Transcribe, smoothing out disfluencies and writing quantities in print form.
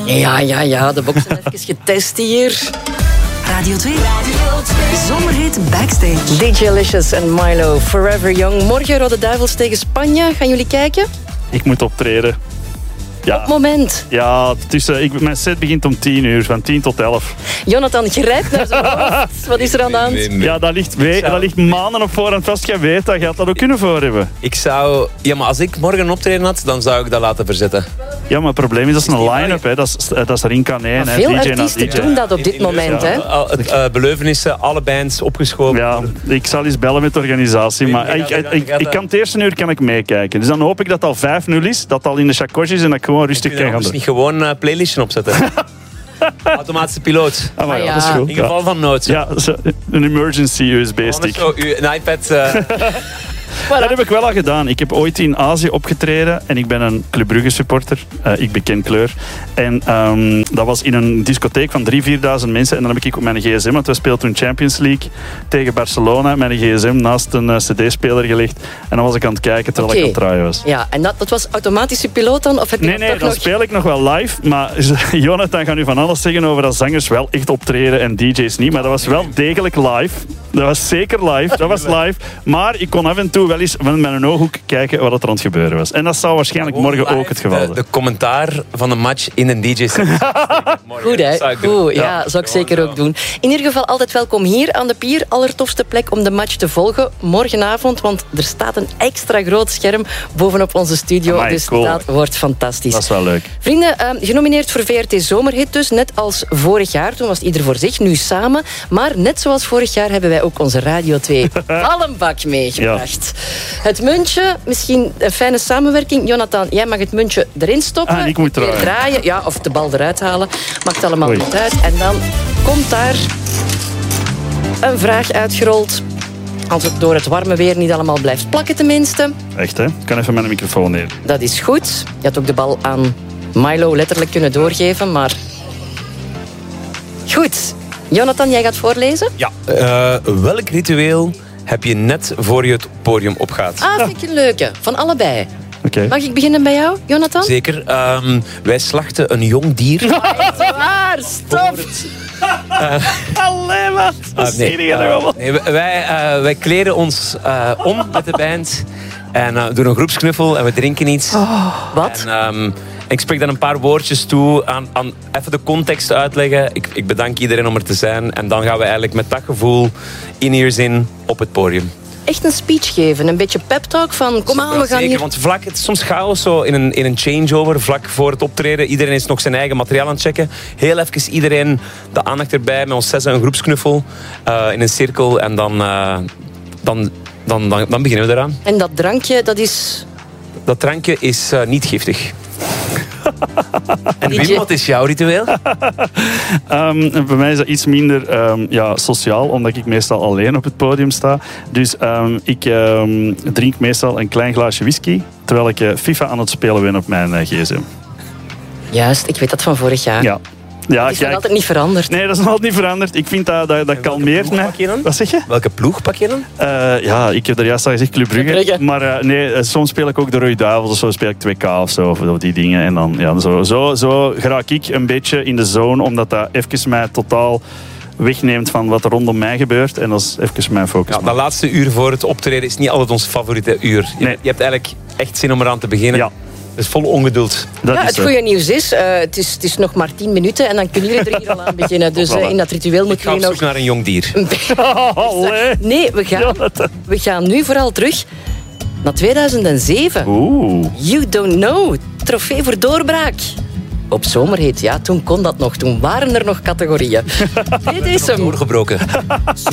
Ja, de boksen even getest hier. Radio 2. Zomerhit Backstage. DJ Licious en Milo, Forever Young. Morgen Rode Duivels tegen Spanje. Gaan jullie kijken? Ik moet optreden. Ja. Op moment. Ja, mijn set begint om 10 uur, van 10 tot 11. Jonathan grijpt naar zijn hoofd. Wat is er aan de hand? Nee. Ja, dat ligt maanden op voorhand vast. Jij weet dat, je had dat ook kunnen voor hebben. Ja, maar als ik morgen een optreden had, dan zou ik dat laten verzetten. Ja, maar het probleem is, dat is een line-up. Hè. Dat is Rinka nee. Maar veel artiesten doen dat op dit moment. Hè? Beleuvenissen, alle bands opgeschoven. Ja, ik zal eens bellen met de organisatie. Maar ik kan het eerste uur kan ik meekijken. Dus dan hoop ik dat het al 5-0 is. Dat het al in de chakos is en dat ik gewoon rustig kan gaan doen. Dus niet gewoon een playlistje opzetten. Automatische piloot. Maar ja, dat is goed. In geval van nood. Ja, een emergency USB-stick. Een iPad... Dat heb ik wel al gedaan. Ik heb ooit in Azië opgetreden en ik ben een Club Brugge supporter. Ik beken kleur. En dat was in een discotheek van 3.000-4.000 mensen. En dan heb ik op mijn gsm, want we speelden toen Champions League tegen Barcelona, mijn gsm naast een cd-speler gelegd. En dan was ik aan het kijken terwijl ik aan het draaien was. Ja, en dat was automatische piloot dan? Of heb je Nee, dan speel ik nog wel live. Maar Jonathan gaat nu van alles zeggen over dat zangers wel echt optreden en DJ's niet. Maar dat was wel degelijk live. Dat was zeker live. Dat was live. Maar ik kon af en toe wel eens met mijn ooghoek kijken wat er aan het gebeuren was. En dat zou waarschijnlijk morgen ook het geval zijn. De commentaar van de match in een DJ-set. Goed, hè? Goed, ja, zou ik zeker ook doen. In ieder geval altijd welkom hier aan de pier. Allertofste plek om de match te volgen morgenavond, want er staat een extra groot scherm bovenop onze studio. Amai, dus cool. dat wordt fantastisch. Dat is wel leuk. Vrienden, genomineerd voor VRT Zomerhit dus, net als vorig jaar. Toen was het ieder voor zich, nu samen. Maar net zoals vorig jaar hebben wij ook onze Radio 2 ballenbak meegebracht. Ja. Het muntje, misschien een fijne samenwerking. Jonathan, jij mag het muntje erin stoppen. Ik moet draaien. Ja, of de bal eruit halen. Maakt allemaal niet uit. En dan komt daar een vraag uitgerold. Als het door het warme weer niet allemaal blijft plakken tenminste. Echt, hè? Ik kan even mijn microfoon neer. Dat is goed. Je had ook de bal aan Milo letterlijk kunnen doorgeven, maar... Goed. Jonathan, jij gaat voorlezen? Ja. Welk ritueel heb je net voor je het podium opgaat? Vind ik een leuke. Van allebei. Okay. Mag ik beginnen bij jou, Jonathan? Zeker. Wij slachten een jong dier. Echt waar, stop! Allee, wat? Wij kleden ons om met de band. En doen een groepsknuffel en we drinken iets. Wat? En, ik spreek dan een paar woordjes toe aan even de context uitleggen. Ik bedank iedereen om er te zijn. En dan gaan we eigenlijk met dat gevoel in-ears in op het podium. Echt een speech geven, een beetje pep talk van kom aan, we gaan zeker, hier... want het is soms chaos zo in een changeover, vlak voor het optreden. Iedereen is nog zijn eigen materiaal aan het checken. Heel even iedereen de aandacht erbij, met ons 6 een groepsknuffel in een cirkel. En dan beginnen we eraan. En dat drankje, dat is... Dat drankje is niet giftig. En Wim, wat is jouw ritueel? Bij mij is dat iets minder sociaal, omdat ik meestal alleen op het podium sta. Dus ik drink meestal een klein glaasje whisky, terwijl ik FIFA aan het spelen ben op mijn gsm. Juist, ik weet dat van vorig jaar. Ja. Dat is nog altijd niet veranderd. Nee, dat is nog altijd niet veranderd. Ik vind dat kalmeert mij. Wat zeg je? Welke ploeg pak je dan? Ik heb er juist al gezegd Club Brugge. Maar soms speel ik ook de Rode Duivels of zo. Speel ik 2K of zo, of die dingen. En dan zo raak ik een beetje in de zone, omdat dat even mij totaal wegneemt van wat er rondom mij gebeurt. En dat is even mijn focus. Ja, dat laatste uur voor het optreden is niet altijd ons favoriete uur. Nee. Je hebt eigenlijk echt zin om eraan te beginnen. Ja. Dus vol ongeduld. Het goede nieuws is, het is nog maar 10 minuten en dan kunnen jullie er hier al aan beginnen. Dus in dat ritueel moet je nog... Ik ga op zoek naar een jong dier. Nee, we gaan nu vooral terug naar 2007. Oeh. You Don't Know, trofee voor doorbraak. Op Zomerhit, ja, toen kon dat nog. Toen waren er nog categorieën. Dit is hem. Doorgebroken.